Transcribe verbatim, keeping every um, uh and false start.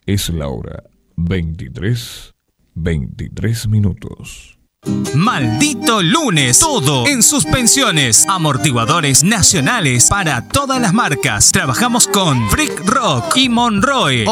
Es la hora veintitrés, veintitrés minutos. Maldito lunes, todo en suspensiones, amortiguadores nacionales para todas las marcas. Trabajamos con Freak Rock y Monroe.